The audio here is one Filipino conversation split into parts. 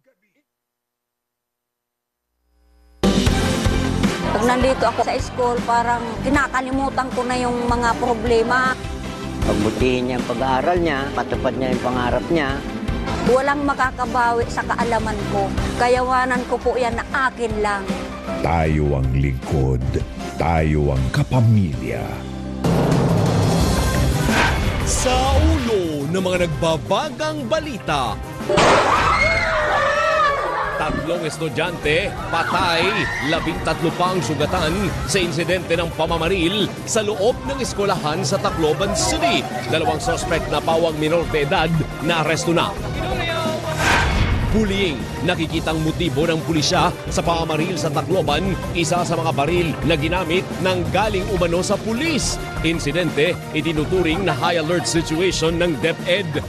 Pag nandito ako sa school, parang kinakalimutan ko na yung mga problema. Pagbutihin niya ang pag-aaral niya, patupad niya yung pangarap niya. Walang makakabawi sa kaalaman ko. Kayawanan ko po yan na akin lang. Tayo ang lingkod. Tayo ang kapamilya. Sa ulo ng mga nagbabagang balita. Tatlong estudyante, patay, 13 pang sugatan sa insidente ng pamamaril sa loob ng eskwelahan sa Tacloban City. 2 suspect na pawang minor de edad na aresto na. Bullying, nakikitang motibo ng pulisya sa pamamaril sa Tacloban, isa sa mga baril na ginamit ng galing umano sa pulis. Insidente, itinuturing na high alert situation ng DepEd.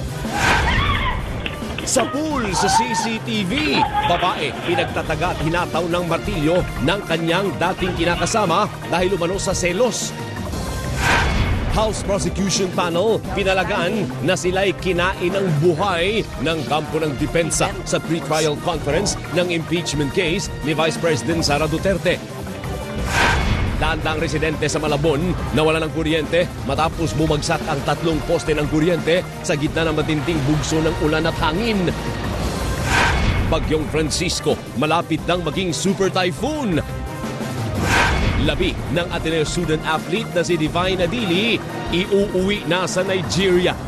Sa pool sa CCTV, babae pinagtataga at hinataw ng martilyo ng kanyang dating kinakasama dahil umano sa selos. House Prosecution Panel pinalagaan na sila'y kinain ng buhay ng kampo ng depensa sa pre-trial conference ng impeachment case ni Vice President Sara Duterte. Daandang residente sa Malabon nawala ng kuryente matapos bumagsak ang 3 poste ng kuryente sa gitna ng matinding bugso ng ulan at hangin. Bagyong Francisco malapit nang maging super typhoon. Labi ng Ateneo student athlete na si Divine Adili iuuwi na sa Nigeria.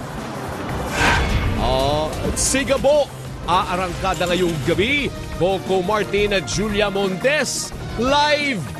Sigabo, aarangkada ngayong gabi. Coco Martin at Julia Montes live